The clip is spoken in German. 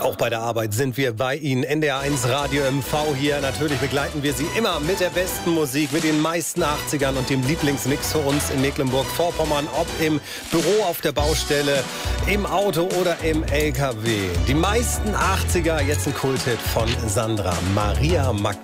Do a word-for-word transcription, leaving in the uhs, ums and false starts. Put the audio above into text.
Auch bei der Arbeit sind wir bei Ihnen. N D R eins Radio M V hier. Natürlich begleiten wir Sie immer mit der besten Musik, mit den meisten achtzigern und dem Lieblingsmix für uns in Mecklenburg-Vorpommern. Ob im Büro, auf der Baustelle, im Auto oder im L K W. Die meisten achtziger, jetzt ein Kulthit von Sandra Maria Magdalena.